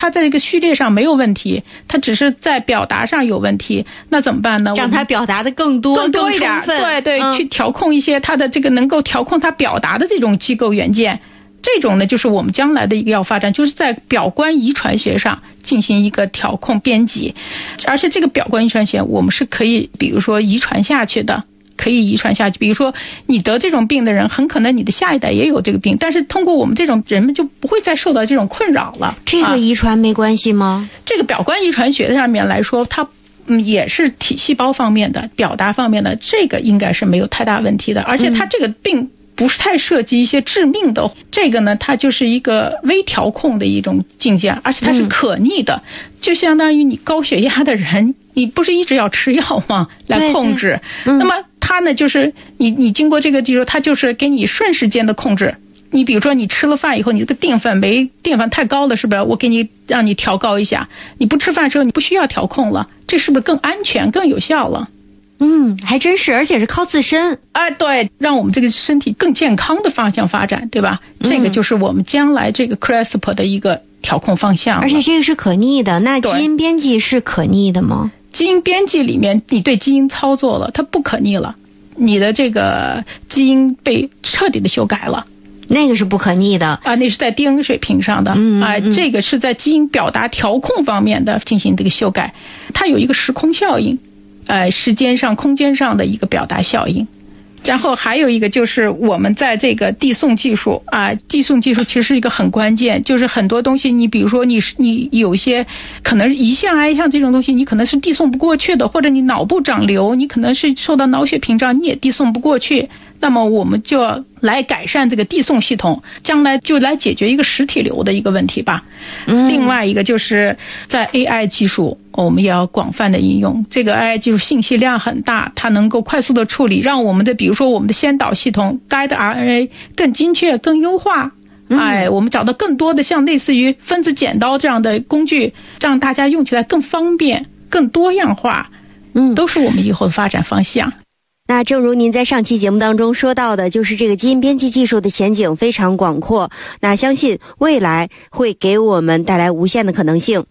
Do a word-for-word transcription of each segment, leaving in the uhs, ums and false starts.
他在这个序列上没有问题，他只是在表达上有问题，那怎么办呢？ 让他表达的更多更多一点，对对、嗯，去调控一些他的这个能够调控他表达的这种机构元件。这种呢，就是我们将来的一个要发展，就是在表观遗传学上进行一个调控编辑，而且这个表观遗传学我们是可以，比如说遗传下去的。可以遗传下去，比如说你得这种病的人，很可能你的下一代也有这个病，但是通过我们这种人们就不会再受到这种困扰了。 这个遗传没关系吗？ 啊、这个表观遗传学上面来说，它嗯也是体细胞方面的、表达方面的，这个应该是没有太大问题的。而且它这个病不是太涉及一些致命的，嗯、这个呢，它就是一个微调控的一种境界，而且它是可逆的，嗯、就相当于你高血压的人。你不是一直要吃药吗？来控制。嗯、那么它呢，就是你你经过这个技术，它就是给你瞬时间的控制。你比如说你吃了饭以后，你这个淀粉酶淀粉太高了，是不是？我给你让你调高一下。你不吃饭的时候，你不需要调控了，这是不是更安全、更有效了？ 嗯，还真是，而且是靠自身。 啊，对，让我们这个身体更健康的方向发展，对吧？嗯、这个就是我们将来这个 CRISPR 的一个调控方向。 而且这个是可逆的，那基因编辑是可逆的吗？ 基因编辑里面，你对基因操作了，它不可逆了，你的这个基因被彻底的修改了， 那个是不可逆的啊，那是在 D N A 水平上的，嗯啊，这个是在基因表达调控方面的进行这个修改，它有一个时空效应，呃，时间上、空间上的一个表达效应。然后还有一个就是我们在这个递送技术啊，递送技术其实是一个很关键，就是很多东西，你比如说你你有些可能胰腺癌像这种东西，你可能是递送不过去的，或者你脑部长瘤，你可能是受到脑血屏障，你也递送不过去。那么我们就要来改善这个递送系统，将来就来解决一个实体瘤的一个问题吧。嗯、另外一个就是在 A I 技术，我们也要广泛的应用。这个 A I 技术信息量很大，它能够快速的处理，让我们的比如说我们的先导系统 Guide R N A 更精确、更优化。哎，我们找到更多的像类似于分子剪刀这样的工具，让大家用起来更方便、更多样化。嗯，都是我们以后的发展方向。 那正如您在上期节目当中说到的，就是这个基因编辑技术的前景非常广阔，那相信未来会给我们带来无限的可能性。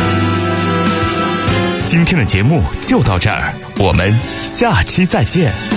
今天的节目就到这儿，我们下期再见。